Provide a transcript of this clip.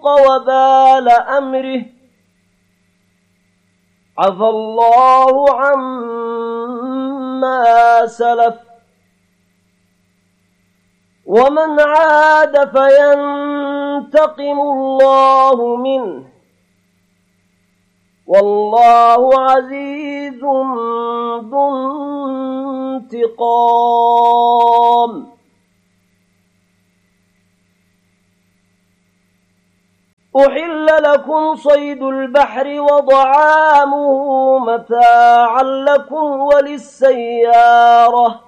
وبال أمره عفى الله عما سلف ومن عاد فينتقم الله منه والله عزيز ذو انتقام. أحل لكم صيد البحر وطعامه متاعا لكم وللسيارة